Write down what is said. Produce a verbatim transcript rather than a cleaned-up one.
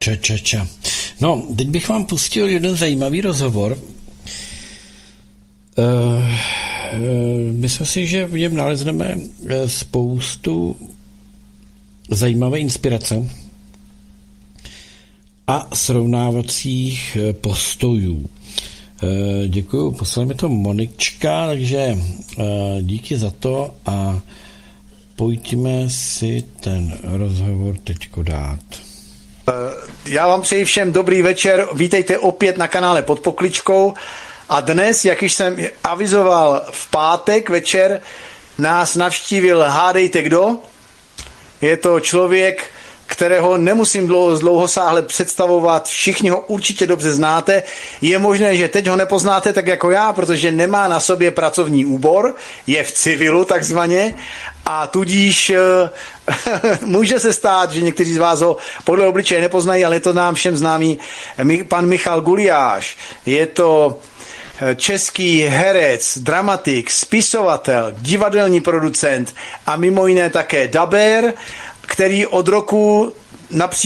Ča, ča, ča. No, teď bych vám pustil jeden zajímavý rozhovor. Uh, uh, myslím si, že v něm nalezneme spoustu zajímavé inspirace a srovnávacích postojů. Děkuju, poslala mi to Monička, takže díky za to a pojďme si ten rozhovor teďko dát. Já vám přeji všem dobrý večer, vítejte opět na kanále Pod pokličkou a dnes, jak již jsem avizoval v pátek večer, nás navštívil, hádejte kdo? Je to člověk, kterého nemusím dlouho, dlouhosáhle představovat, všichni ho určitě dobře znáte. Je možné, že teď ho nepoznáte tak jako já, protože nemá na sobě pracovní úbor, je v civilu takzvaně a tudíž může se stát, že někteří z vás ho podle obličeje nepoznají, ale je to nám všem známý pan Michal Gulyáš. Je to český herec, dramatik, spisovatel, divadelní producent a mimo jiné také dabér, který od roku například